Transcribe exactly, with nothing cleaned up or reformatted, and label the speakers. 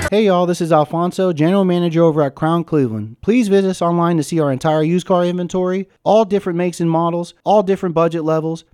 Speaker 1: Hey y'all, this is Alfonso, General Manager over at Crown Cleveland. Please visit us online to see our entire used car inventory, all different makes and models, all different budget levels,